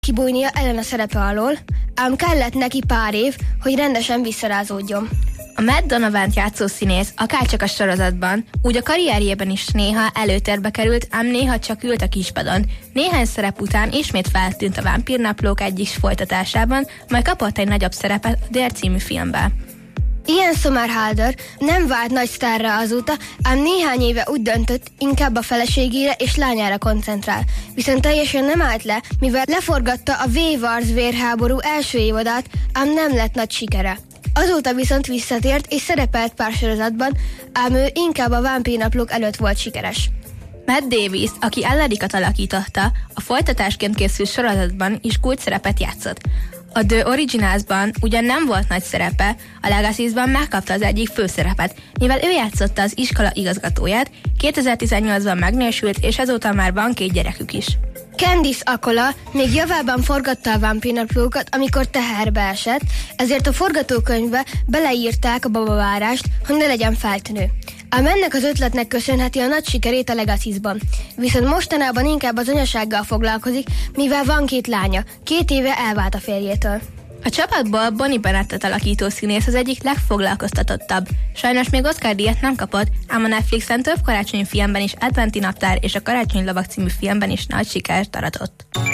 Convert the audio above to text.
kibújnia ellen a szerepe alól, ám kellett neki pár év, hogy rendesen visszarázódjon. A Matt Donovan-t játszó színész akárcsak a sorozatban, úgy a karrierjében is néha előtérbe került, ám néha csak ült a kispadon. Néhány szerep után ismét feltűnt a Vámpírnaplók egyik folytatásában, majd kapott egy nagyobb szerepet a Dare című filmben. Ian Somerhalder nem vált nagy sztárra azóta, ám néhány éve úgy döntött, inkább a feleségére és lányára koncentrál. Viszont teljesen nem állt le, mivel leforgatta a V-Wars vérháború első évadát, ám nem lett nagy sikere. Azóta viszont visszatért és szerepelt pár sorozatban, ám ő inkább a Vámpírnaplók előtt volt sikeres. Matt Davis, aki Elricat alakította, a folytatásként készült sorozatban is kulcsszerepet játszott. A The Originalsban ugyan nem volt nagy szerepe, a Legacy-ban megkapta az egyik főszerepet, mivel ő játszotta az iskola igazgatóját, 2018-ban megnősült, és azóta már van 2 gyerekük is. Candice Accola még javában forgatta a Vámpírnaplókat, amikor teherbe esett, ezért a forgatókönyvbe beleírták a babavárást, hogy ne legyen feltűnő. Ám ennek az ötletnek köszönheti a nagy sikerét a Legacy-ban. Viszont mostanában inkább az anyasággal foglalkozik, mivel van 2 lánya, 2 éve elvált a férjétől. A csapatból Bonnie Bennettet alakító színész az egyik legfoglalkoztatottabb. Sajnos még Oscar-díjat nem kapott, ám a Netflixen több karácsonyi filmben is, Adventi naptár és a Karácsonyi lovag című filmben is nagy sikert aratott.